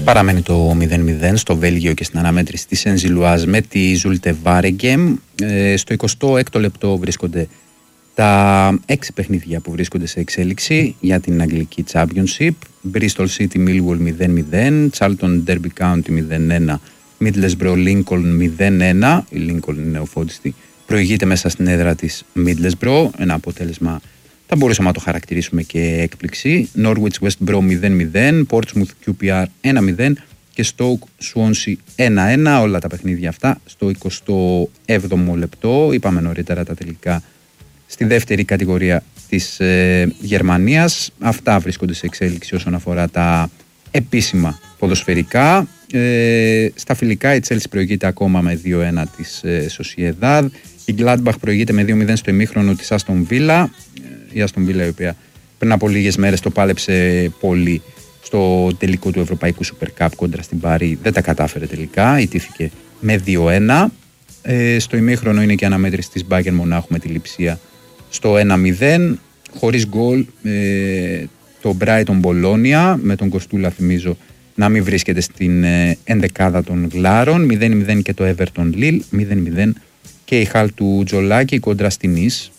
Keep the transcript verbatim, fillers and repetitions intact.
Παραμένει το μηδέν μηδέν στο Βέλγιο και στην αναμέτρηση της Ενζιλουάζ με τη Ζούλτε Βάρεγκεμ. Ε, στο εικοστό έκτο λεπτό βρίσκονται τα έξι παιχνίδια που βρίσκονται σε εξέλιξη για την αγγλική Championship. Bristol City Millwall μηδέν μηδέν, Charlton Derby County μηδέν ένα, Middlesbrough Lincoln μηδέn ένα. Η Lincoln είναι νεοφώτιστη, προηγείται μέσα στην έδρα της Middlesbrough. Ένα αποτέλεσμα θα μπορούσαμε να το χαρακτηρίσουμε και έκπληξη. Norwich West Brom μηδέν μηδέν, Portsmouth κιου πι αρ ένα μηδέν και Stoke Swansea ένα ένα. Όλα τα παιχνίδια αυτά στο εικοστό έβδομο λεπτό. Είπαμε νωρίτερα τα τελικά στη δεύτερη κατηγορία της ε, Γερμανίας. Αυτά βρίσκονται σε εξέλιξη όσον αφορά τα επίσημα ποδοσφαιρικά. Ε, στα φιλικά η Chelsea προηγείται ακόμα με δύο ένα της ε, Sociedad. Η Gladbach προηγείται με δύο μηδέν στο ημίχρονο της Aston Villa. Η Aston Villa, η οποία πριν από λίγες μέρες το πάλεψε πολύ στο τελικό του Ευρωπαϊκού Super Cup κόντρα στην Πάρη, δεν τα κατάφερε τελικά, ιτήθηκε με δύο ένα. Ε, στο ημίχρονο είναι και αναμέτρηση της Bayern Μονάχου με τη Λειψία στο ένα μηδέν. Χωρίς γκολ ε, το Brighton Bologna, με τον Κοστούλα θυμίζω να μην βρίσκεται στην ε, ενδεκάδα των Γλάρων. μηδέν μηδέν και το Everton Lille, μηδέν μηδέν και η Χαλ του Τζολάκη κόντρα στην Ις.